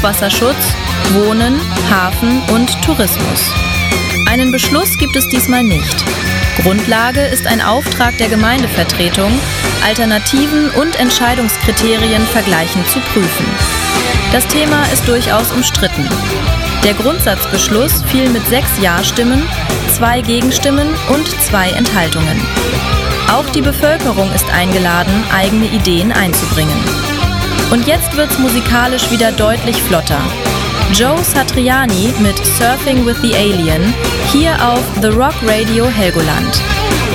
Hochwasserschutz, Wohnen, Hafen und Tourismus. Einen Beschluss gibt es diesmal nicht. Grundlage ist ein Auftrag der Gemeindevertretung, Alternativen und Entscheidungskriterien vergleichend zu prüfen. Das Thema ist durchaus umstritten. Der Grundsatzbeschluss fiel mit 6 Ja-Stimmen, 2 Gegenstimmen und 2 Enthaltungen. Auch die Bevölkerung ist eingeladen, eigene Ideen einzubringen. Und jetzt wird's musikalisch wieder deutlich flotter. Joe Satriani mit Surfing with the Alien, hier auf The Rock Radio Helgoland.